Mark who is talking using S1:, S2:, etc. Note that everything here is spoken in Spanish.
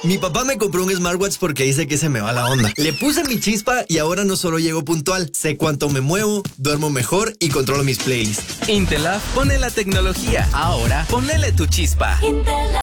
S1: Mi papá me compró un smartwatch porque dice que se me va la onda. Le puse mi chispa y ahora no solo llego puntual, sé cuánto me muevo, duermo mejor y controlo mis playlists.
S2: Intelaf pone la tecnología. Ahora ponele tu chispa.
S3: Intelaf.